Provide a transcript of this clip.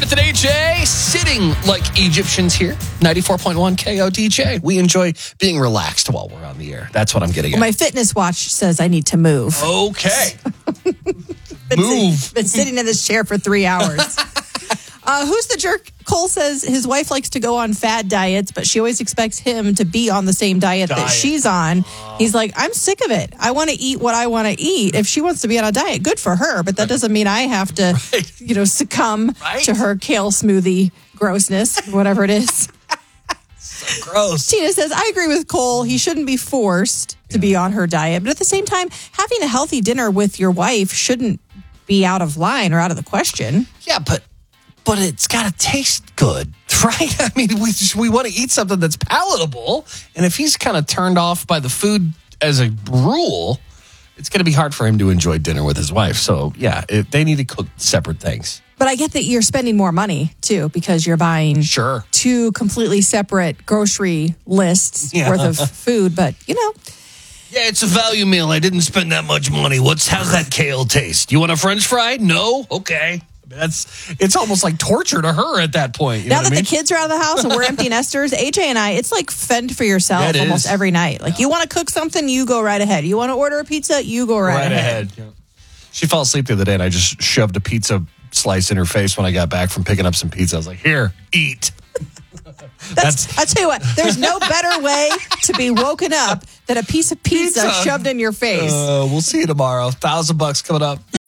Meredith and AJ sitting like Egyptians here. 94.1 KODJ. We enjoy being relaxed while we're on the air. That's what I'm getting at. My fitness watch says I need to move. Okay. Move. Been sitting in this chair for 3 hours. Who's the jerk? Cole says his wife likes to go on fad diets, but she always expects him to be on the same diet that she's on. He's like, I'm sick of it. I want to eat what I want to eat. If she wants to be on a diet, good for her. But that doesn't mean I have to, succumb to her kale smoothie grossness, whatever it is. So gross. Tina says, I agree with Cole. He shouldn't be forced to be on her diet. But at the same time, having a healthy dinner with your wife shouldn't be out of line or out of the question. Yeah, but it's got to taste good, right? I mean, we want to eat something that's palatable. And if he's kind of turned off by the food as a rule, it's going to be hard for him to enjoy dinner with his wife. So, yeah, they need to cook separate things. But I get that you're spending more money, too, because you're buying two completely separate grocery lists worth of food. But, Yeah, it's a value meal. I didn't spend that much money. How's that kale taste? You want a French fry? No? Okay. It's almost like torture to her at that point. Now that the kids are out of the house and we're empty nesters, AJ and I, it's like fend for yourself almost every night. Like, you want to cook something, you go right ahead. You want to order a pizza, you go right ahead. Yeah. She fell asleep the other day and I just shoved a pizza slice in her face when I got back from picking up some pizza. I was like, here, eat. I tell you what, there's no better way to be woken up than a piece of pizza shoved in your face. We'll see you tomorrow. $1,000 coming up.